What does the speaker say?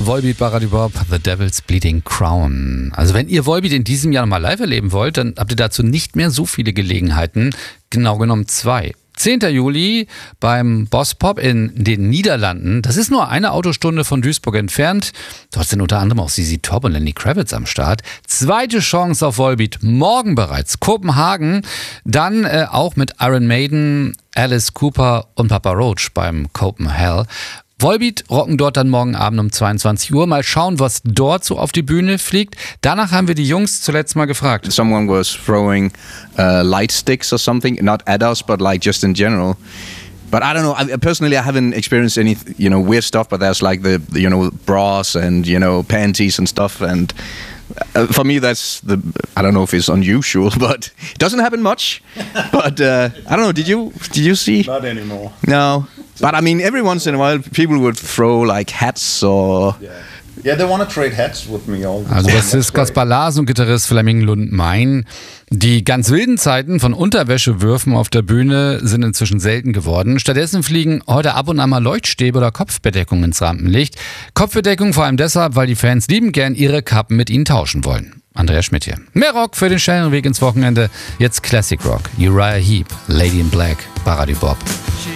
Volbeat, Baradibop, The Devil's Bleeding Crown. Also wenn ihr Volbeat in diesem Jahr nochmal live erleben wollt, dann habt ihr dazu nicht mehr so viele Gelegenheiten. Genau genommen 2. 10. Juli beim Bospop in den Niederlanden. Das ist nur eine Autostunde von Duisburg entfernt. Dort sind unter anderem auch ZZ Top und Lenny Kravitz am Start. Zweite Chance auf Volbeat. Morgen bereits Kopenhagen. Dann auch mit Iron Maiden, Alice Cooper und Papa Roach beim Copenhagen. Volbeat rocken dort dann morgen Abend um 22 Uhr. Mal schauen, was dort so auf die Bühne fliegt. Danach haben wir die Jungs zuletzt mal gefragt. Someone was throwing light sticks or something, not at us, but like just in general. But I don't know. Personally, I haven't experienced any, weird stuff. But there's like the bras and panties and stuff. And for me, that's I don't know if it's unusual, but it doesn't happen much. But I don't know. Did you see? Not anymore. No. But I mean, every once in a while, people would throw like hats or. Yeah, they want to trade hats with me all the time. Also Bassist Kaspar Lars und Gitarrist Flemming Lund-Mein. Die ganz wilden Zeiten von Unterwäschewürfen auf der Bühne sind inzwischen selten geworden. Stattdessen fliegen heute ab und an mal Leuchtstäbe oder Kopfbedeckung ins Rampenlicht. Kopfbedeckung vor allem deshalb, weil die Fans liebend gern ihre Kappen mit ihnen tauschen wollen. Andreas Schmidt hier. Mehr Rock für den schnellen Weg ins Wochenende. Jetzt Classic Rock. Uriah Heep, Lady in Black, Baradibop.